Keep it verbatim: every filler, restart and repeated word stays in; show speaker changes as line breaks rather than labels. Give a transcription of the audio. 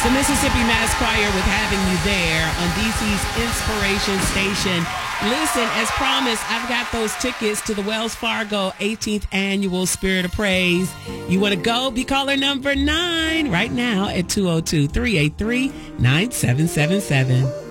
the Mississippi Mass Choir with having you there on D C's Inspiration Station. Listen, as promised, I've got those tickets to the Wells Fargo eighteenth Annual Spirit of Praise. You want to go? Be caller number nine right now at two oh two, three eight three, nine seven seven seven.